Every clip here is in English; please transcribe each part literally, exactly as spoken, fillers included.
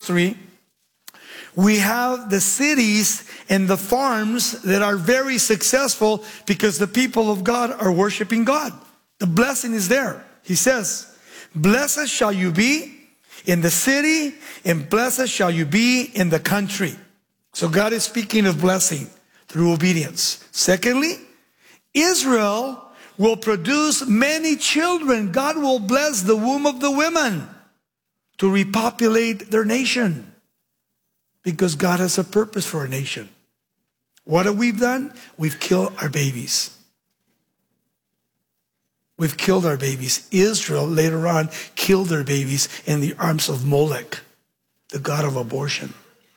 three, we have the cities and the farms that are very successful because the people of God are worshiping God. The blessing is there. He says, blessed shall you be in the city, and blessed shall you be in the country. So God is speaking of blessing through obedience. Secondly, Israel will produce many children. God will bless the womb of the women to repopulate their nation, because God has a purpose for our nation. What have we done? We've killed our babies. We've killed our babies. Israel later on killed their babies in the arms of Molech, the god of abortion.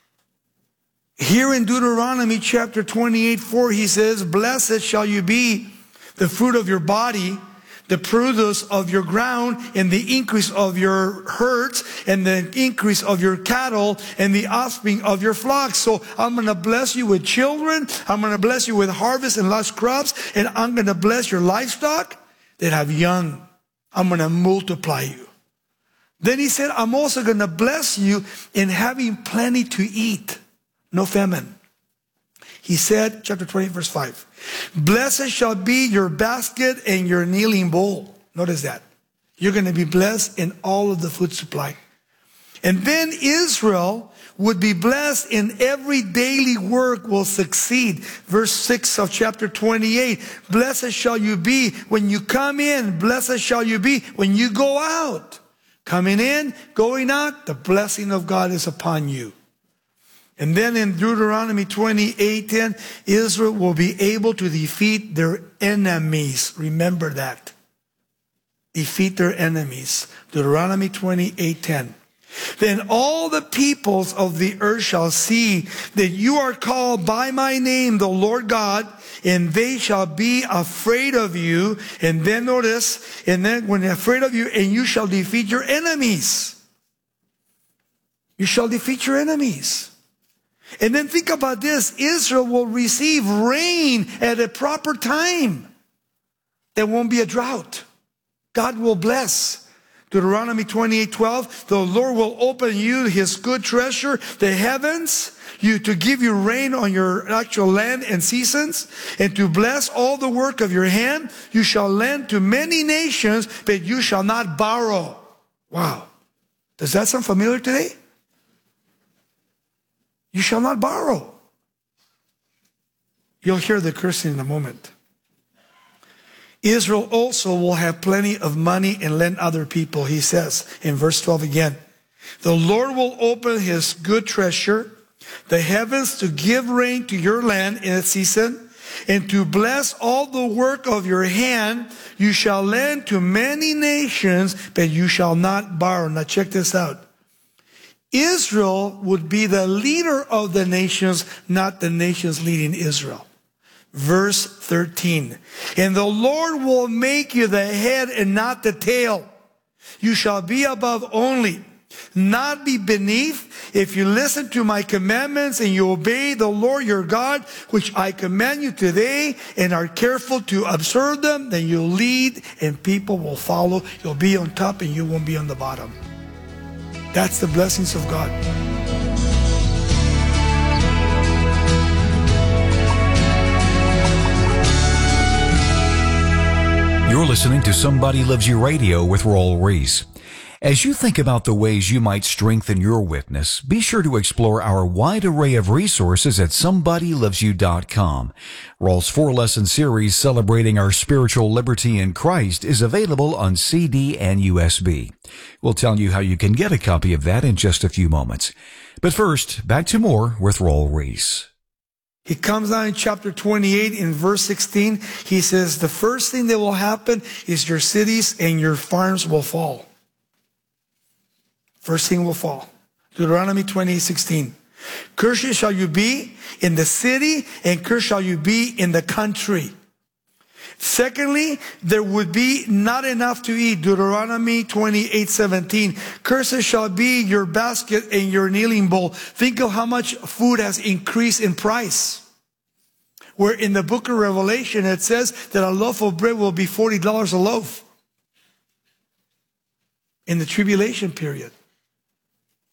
Here in Deuteronomy chapter twenty-eight, four, he says, blessed shall you be, the fruit of your body, the produce of your ground, and the increase of your herds, and the increase of your cattle, and the offspring of your flocks. So I'm going to bless you with children. I'm going to bless you with harvest and lush crops. And I'm going to bless your livestock that have young. I'm going to multiply you. Then he said, I'm also going to bless you in having plenty to eat. No famine. He said, chapter twenty-eight, verse five, blessed shall be your basket and your kneading bowl. Notice that. You're going to be blessed in all of the food supply. And then Israel would be blessed in every daily work will succeed. Verse six of chapter twenty-eight, blessed shall you be when you come in. Blessed shall you be when you go out. Coming in, going out, the blessing of God is upon you. And then in Deuteronomy twenty-eight ten, Israel will be able to defeat their enemies. Remember that. Defeat their enemies. Deuteronomy twenty-eight ten. Then all the peoples of the earth shall see that you are called by my name, the Lord God, and they shall be afraid of you. And then notice, and then when they're afraid of you, and you shall defeat your enemies. You shall defeat your enemies. And then think about this. Israel will receive rain at a proper time. There won't be a drought. God will bless. Deuteronomy twenty-eight twelve, the Lord will open you his good treasure, the heavens, you to give you rain on your actual land and seasons, and to bless all the work of your hand. You shall lend to many nations, but you shall not borrow. Wow. Does that sound familiar today? You shall not borrow. You'll hear the cursing in a moment. Israel also will have plenty of money and lend other people, he says in verse twelve again. The Lord will open his good treasure, the heavens, to give rain to your land in its season, and to bless all the work of your hand. You shall lend to many nations, but you shall not borrow. Now check this out. Israel would be the leader of the nations, not the nations leading Israel. Verse thirteen. And the Lord will make you the head and not the tail. You shall be above only, not be beneath. If you listen to my commandments and you obey the Lord your God, which I command you today, and are careful to observe them, then you'll lead and people will follow. You'll be on top and you won't be on the bottom. That's the blessings of God. You're listening to Somebody Loves You Radio with Raul Ries. As you think about the ways you might strengthen your witness, be sure to explore our wide array of resources at somebody loves you dot com. Raul's four-lesson series celebrating our spiritual liberty in Christ is available on C D and U S B. We'll tell you how you can get a copy of that in just a few moments. But first, back to more with Raul Ries. He comes down in chapter twenty-eight in verse sixteen. He says, the first thing that will happen is your cities and your farms will fall. First thing will fall. Deuteronomy twenty-eight sixteen. Cursed shall you be in the city, and cursed shall you be in the country. Secondly, there would be not enough to eat. Deuteronomy twenty-eight seventeen. Cursed shall be your basket and your kneading bowl. Think of how much food has increased in price. Where in the book of Revelation it says that a loaf of bread will be forty dollars a loaf. In the tribulation period.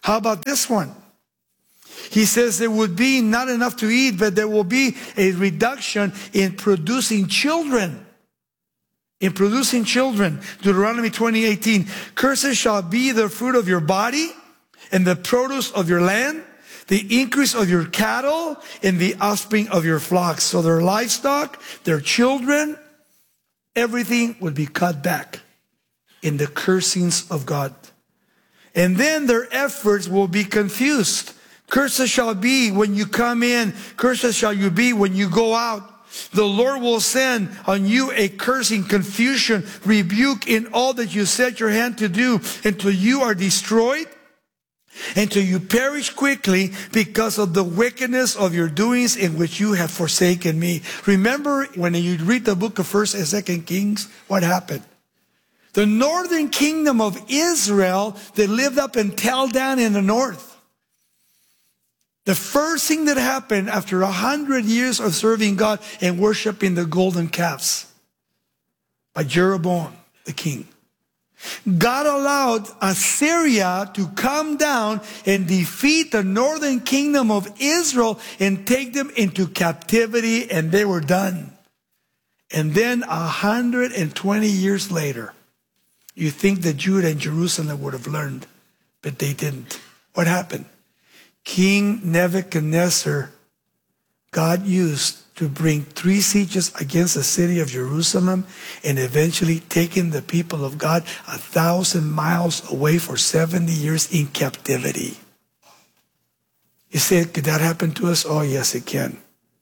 How about this one? He says there would be not enough to eat, but there will be a reduction in producing children. In producing children. Deuteronomy twenty eighteen. Curses shall be the fruit of your body and the produce of your land, the increase of your cattle and the offspring of your flocks. So their livestock, their children, everything would be cut back in the cursings of God. And then their efforts will be confused. Curses shall be when you come in. Curses shall you be when you go out. The Lord will send on you a cursing, confusion, rebuke in all that you set your hand to do until you are destroyed, until you perish quickly because of the wickedness of your doings in which you have forsaken me. Remember when you read the book of First and Second Kings, what happened? The northern kingdom of Israel, they lived up in Tel Dan in the north. The first thing that happened after a hundred years of serving God and worshiping the golden calves by Jeroboam, the king, God allowed Assyria to come down and defeat the northern kingdom of Israel and take them into captivity, and they were done. And then a hundred and twenty years later, you think that Judah and Jerusalem would have learned, but they didn't. What happened? King Nebuchadnezzar, God used to bring three sieges against the city of Jerusalem and eventually taking the people of God a thousand miles away for seventy years in captivity. You say, could that happen to us? Oh, yes, it can.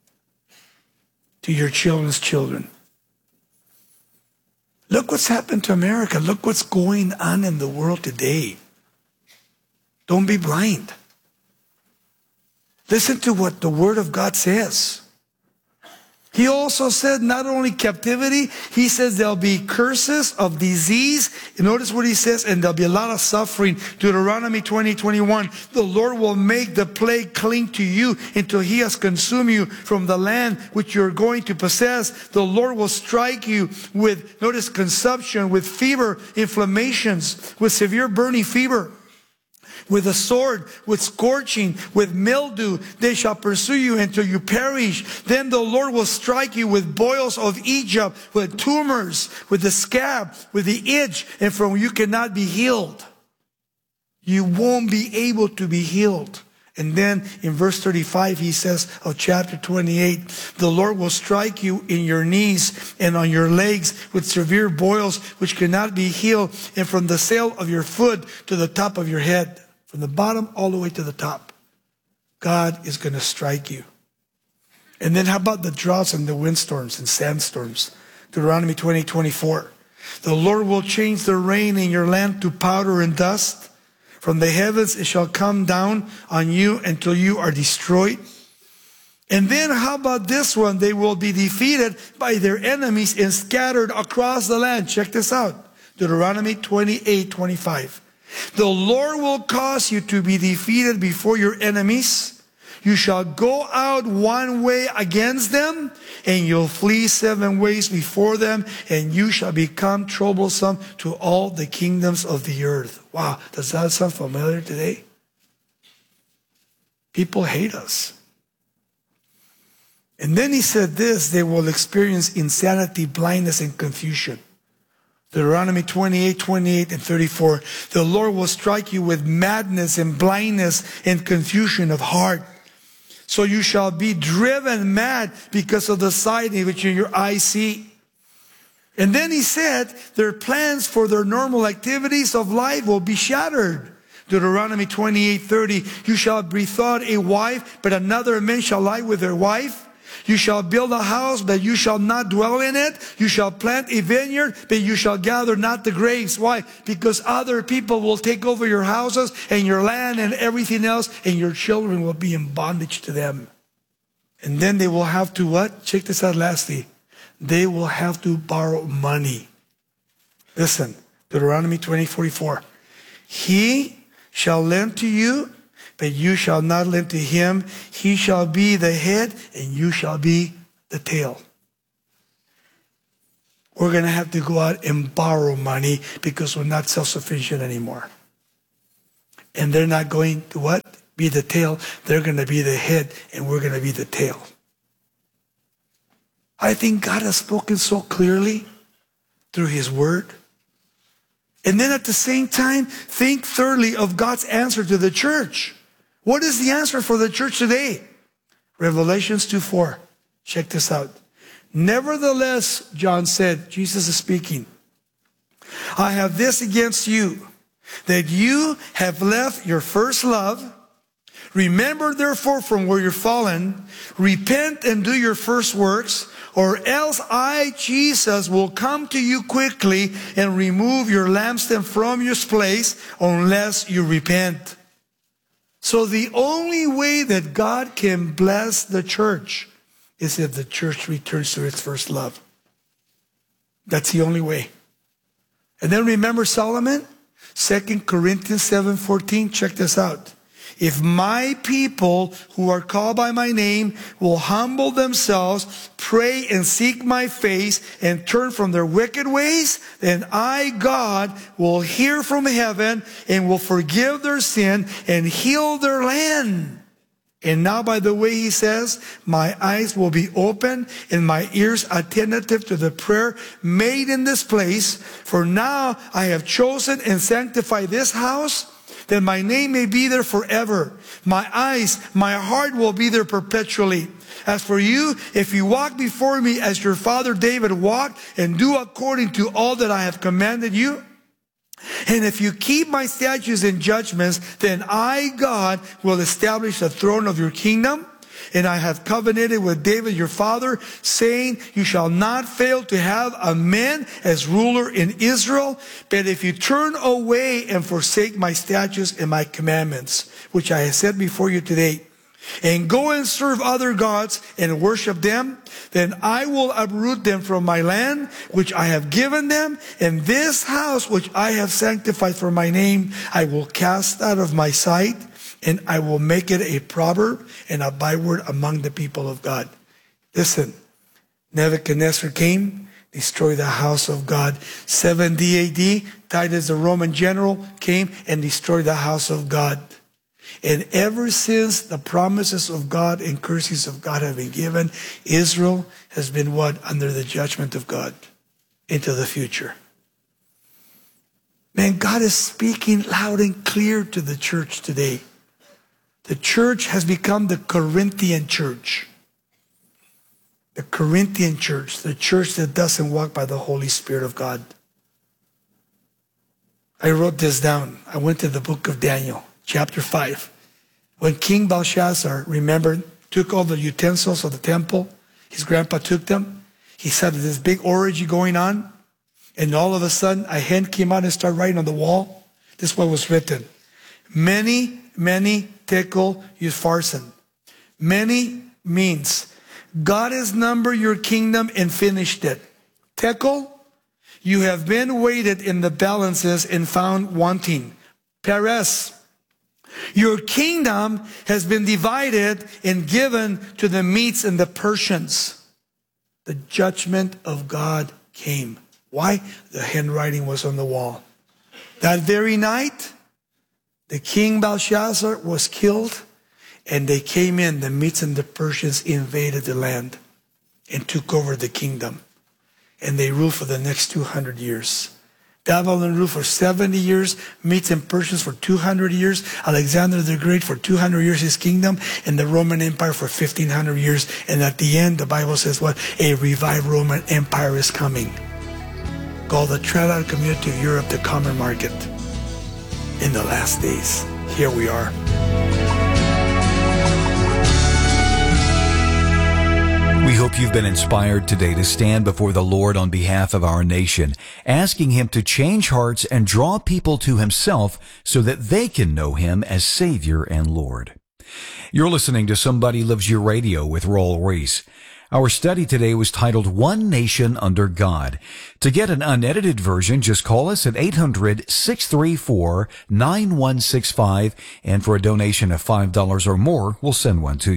To your children's children. Look what's happened to America. Look what's going on in the world today. Don't be blind. Listen to what the Word of God says. He also said not only captivity, he says there'll be curses of disease. Notice what he says, and there'll be a lot of suffering. Deuteronomy twenty, twenty-one. The Lord will make the plague cling to you until he has consumed you from the land which you're going to possess. The Lord will strike you with, notice, consumption, with fever, inflammations, with severe burning fever, with a sword, with scorching, with mildew. They shall pursue you until you perish. Then the Lord will strike you with boils of Egypt, with tumors, with the scab, with the itch, and from you cannot be healed. You won't be able to be healed. And then in verse thirty-five, he says of chapter twenty-eight, the Lord will strike you in your knees and on your legs with severe boils which cannot be healed, and from the sole of your foot to the top of your head. From the bottom all the way to the top, God is going to strike you. And then how about the droughts and the windstorms and sandstorms? Deuteronomy twenty, twenty-four. The Lord will change the rain in your land to powder and dust. From the heavens it shall come down on you until you are destroyed. And then how about this one? They will be defeated by their enemies and scattered across the land. Check this out. Deuteronomy twenty-eight, twenty-five. The Lord will cause you to be defeated before your enemies. You shall go out one way against them, and you'll flee seven ways before them, and you shall become troublesome to all the kingdoms of the earth. Wow, does that sound familiar today? People hate us. And then he said this, they will experience insanity, blindness, and confusion. Deuteronomy twenty-eight, twenty-eight, and thirty-four. The Lord will strike you with madness and blindness and confusion of heart. So you shall be driven mad because of the sight in which your eyes see. And then he said, their plans for their normal activities of life will be shattered. Deuteronomy twenty-eight, thirty. You shall bethought a wife, but another man shall lie with their wife. You shall build a house, but you shall not dwell in it. You shall plant a vineyard, but you shall gather not the grapes. Why? Because other people will take over your houses and your land and everything else, and your children will be in bondage to them. And then they will have to what? Check this out lastly. They will have to borrow money. Listen, Deuteronomy twenty, forty-four. He shall lend to you, but you shall not lend to him. He shall be the head, and you shall be the tail. We're going to have to go out and borrow money because we're not self-sufficient anymore. And they're not going to what? Be the tail. They're going to be the head, and we're going to be the tail. I think God has spoken so clearly through his word. And then at the same time, think thirdly of God's answer to the church. What is the answer for the church today? Revelations two four. Check this out. Nevertheless, John said, Jesus is speaking, I have this against you, that you have left your first love. Remember therefore from where you're fallen, repent and do your first works, or else I, Jesus, will come to you quickly and remove your lampstand from its place unless you repent. So the only way that God can bless the church is if the church returns to its first love. That's the only way. And then remember Solomon? Second Corinthians seven fourteen. Check this out. If my people who are called by my name will humble themselves, pray and seek my face, and turn from their wicked ways, then I, God, will hear from heaven and will forgive their sin and heal their land. And now, by the way, he says, my eyes will be open and my ears attentive to the prayer made in this place. For now I have chosen and sanctified this house, that my name may be there forever. My eyes, my heart will be there perpetually. As for you, if you walk before me as your father David walked, and do according to all that I have commanded you, and if you keep my statutes and judgments, then I, God, will establish the throne of your kingdom. And I have covenanted with David your father, saying, you shall not fail to have a man as ruler in Israel. But if you turn away and forsake my statutes and my commandments, which I have set before you today, and go and serve other gods and worship them, then I will uproot them from my land, which I have given them, and this house which I have sanctified for my name, I will cast out of my sight, and I will make it a proverb and a byword among the people of God. Listen, Nebuchadnezzar came, destroyed the house of God. seventy A D, Titus, the Roman general, came and destroyed the house of God. And ever since the promises of God and curses of God have been given, Israel has been what? Under the judgment of God into the future. Man, God is speaking loud and clear to the church today. The church has become the Corinthian church. The Corinthian church, the church that doesn't walk by the Holy Spirit of God. I wrote this down. I went to the book of Daniel, chapter five. When King Belshazzar, remember, took all the utensils of the temple, his grandpa took them. He said this big orgy going on. And all of a sudden, a hand came out and started writing on the wall. This is what was written. Many, many tekel upharsin. Many means God has numbered your kingdom and finished it. Tekel, you have been weighed in the balances and found wanting. Peres, your kingdom has been divided and given to the Medes and the Persians. The judgment of God came. Why? The handwriting was on the wall. That very night, the king Belshazzar was killed, and they came in, the Medes and the Persians invaded the land and took over the kingdom. And they ruled for the next two hundred years. Babylon ruled for seventy years, Medes and Persians for two hundred years, Alexander the Great for two hundred years, his kingdom, and the Roman Empire for fifteen hundred years. And at the end, the Bible says what? A revived Roman Empire is coming, called the Trilateral Community of Europe, the common market. In the last days, here we are. We hope you've been inspired today to stand before the Lord on behalf of our nation, asking Him to change hearts and draw people to Himself so that they can know Him as Savior and Lord. You're listening to Somebody Loves You Radio with Raul Ries. Our study today was titled One Nation Under God. To get an unedited version, just call us at eight hundred, six three four, nine one six five, and for a donation of five dollars or more, we'll send one to you.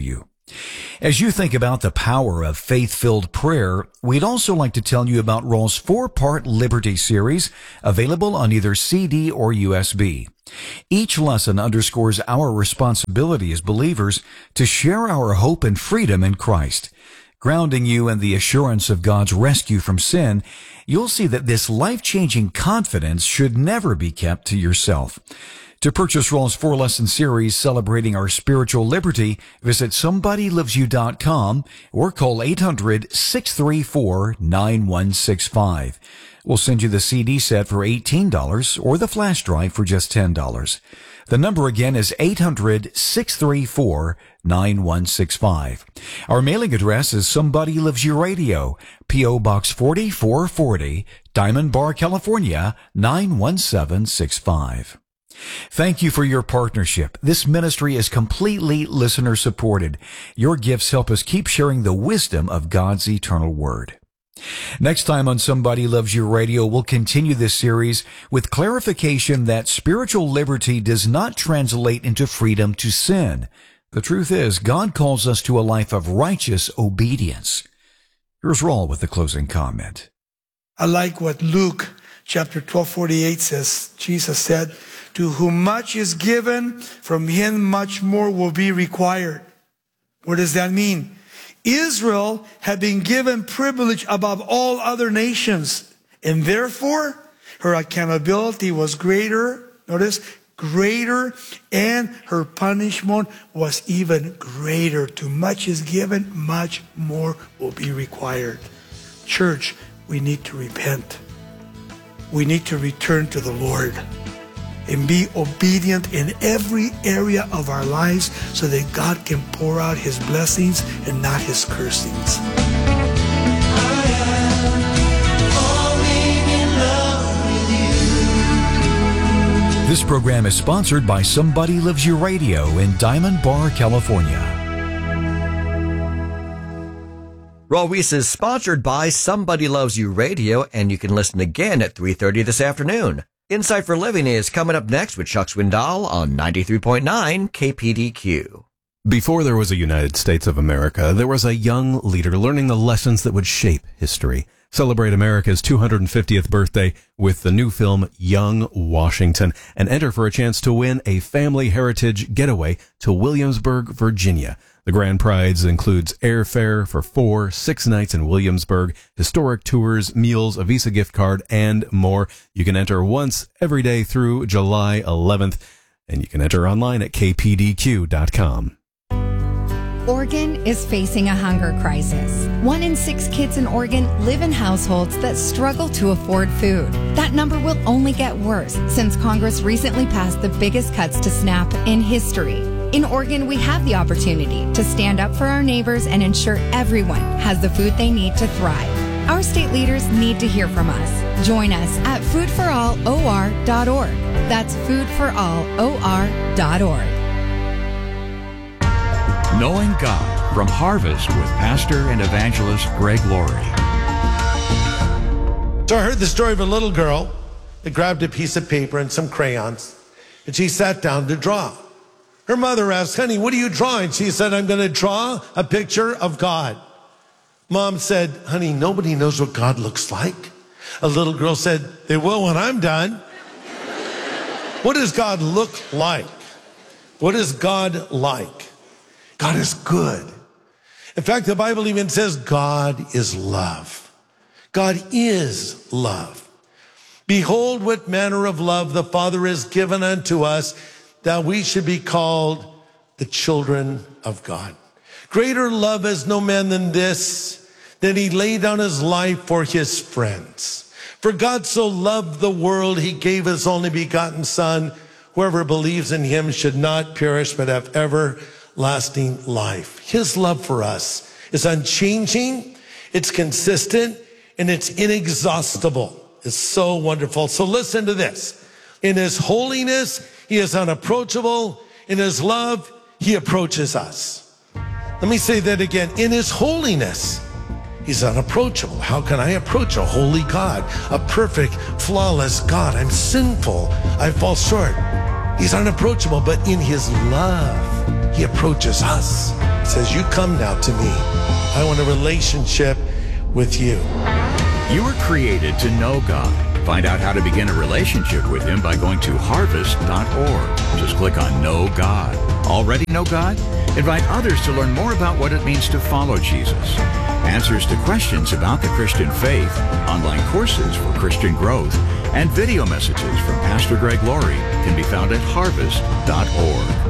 As you think about the power of faith-filled prayer, we'd also like to tell you about Raul's four-part Liberty series, available on either C D or U S B. Each lesson underscores our responsibility as believers to share our hope and freedom in Christ. Grounding you in the assurance of God's rescue from sin, you'll see that this life-changing confidence should never be kept to yourself. To purchase Raul's four-lesson series celebrating our spiritual liberty, visit somebody lives you dot com or call eight hundred, six three four, nine one six five. We'll send you the C D set for eighteen dollars or the flash drive for just ten dollars. The number again is eight hundred, six three four, nine one six five. Our mailing address is Somebody Lives You Radio, P O Box forty-four forty, Diamond Bar, California, nine one seven six five. Thank you for your partnership. This ministry is completely listener supported. Your gifts help us keep sharing the wisdom of God's eternal word. Next time on Somebody Loves You Radio, we'll continue this series with clarification that spiritual liberty does not translate into freedom to sin. The truth is, God calls us to a life of righteous obedience. Here's Raul with the closing comment. I like what Luke chapter twelve forty-eight says. Jesus said, "To whom much is given, from him much more will be required." What does that mean? Israel had been given privilege above all other nations, and therefore her accountability was greater, notice, greater, and her punishment was even greater. To much is given, much more will be required. Church, we need to repent. We need to return to the Lord and be obedient in every area of our lives so that God can pour out his blessings and not his cursings. This program is sponsored by Somebody Lives You Radio in Diamond Bar, California. Raul Ries is sponsored by Somebody Loves You Radio, and you can listen again at three thirty this afternoon. Insight for Living is coming up next with Chuck Swindoll on ninety-three point nine K P D Q. Before there was a United States of America, there was a young leader learning the lessons that would shape history. Celebrate America's two hundred fiftieth birthday with the new film Young Washington and enter for a chance to win a family heritage getaway to Williamsburg, Virginia. The grand prize includes airfare for four, six nights in Williamsburg, historic tours, meals, a Visa gift card, and more. You can enter once every day through July eleventh, and you can enter online at K P D Q dot com. Oregon is facing a hunger crisis. One in six kids in Oregon live in households that struggle to afford food. That number will only get worse since Congress recently passed the biggest cuts to SNAP in history. In Oregon, we have the opportunity to stand up for our neighbors and ensure everyone has the food they need to thrive. Our state leaders need to hear from us. Join us at food for all O R dot org. That's food for all O R dot org. Knowing God from Harvest with pastor and evangelist Greg Laurie. So I heard the story of a little girl that grabbed a piece of paper and some crayons, and she sat down to draw. Her mother asked, "Honey, what are you drawing?" She said, "I'm going to draw a picture of God." Mom said, "Honey, nobody knows what God looks like." A little girl said, "They will when I'm done." What does God look like? What is God like? God is good. In fact, the Bible even says God is love. God is love. "Behold, what manner of love the Father has given unto us, that we should be called the children of God. Greater love has no man than this, that he laid down his life for his friends. For God so loved the world, he gave his only begotten Son. Whoever believes in him should not perish, but have everlasting life." His love for us is unchanging, it's consistent, and it's inexhaustible. It's so wonderful. So listen to this. In his holiness, he is unapproachable. In his love, he approaches us. Let me say that again. In his holiness, he's unapproachable. How can I approach a holy God, a perfect, flawless God? I'm sinful. I fall short. He's unapproachable, but in his love, he approaches us. says, you come now to me. I want a relationship with you. You were created to know God. Find out how to begin a relationship with Him by going to harvest dot org. Just click on Know God. Already know God? Invite others to learn more about what it means to follow Jesus. Answers to questions about the Christian faith, online courses for Christian growth, and video messages from Pastor Greg Laurie can be found at harvest dot org.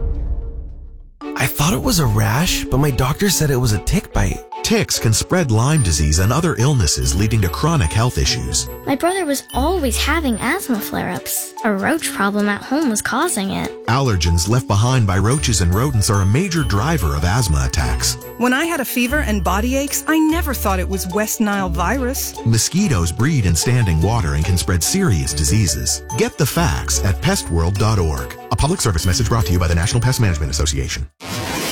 I thought it was a rash, but my doctor said it was a tick bite. Ticks can spread Lyme disease and other illnesses, leading to chronic health issues. My brother was always having asthma flare-ups. A roach problem at home was causing it. Allergens left behind by roaches and rodents are a major driver of asthma attacks. When I had a fever and body aches, I never thought it was West Nile virus. Mosquitoes breed in standing water and can spread serious diseases. Get the facts at pest world dot org. A public service message brought to you by the National Pest Management Association.